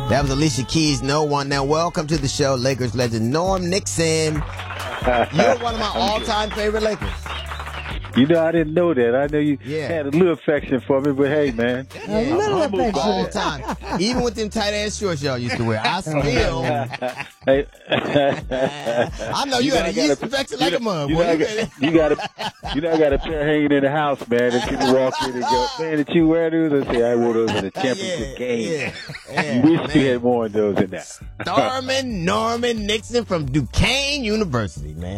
That was Alicia Keys, No One. Now, welcome to the show, Lakers legend Norm Nixon. You're one of my all-time favorite Lakers. You know, I didn't know that. I know you had a little affection for me, but hey, man. A little affection. All time. Even with them tight-ass shorts y'all used to wear. I still... Hey. I know you had a yeast infection like a mug. You got a pair hanging in the house, man, and people walk in and go, man, did you wear those? I say, I wore those in the championship game. You wish you had worn those in that. Norman Nixon from Duquesne University, man.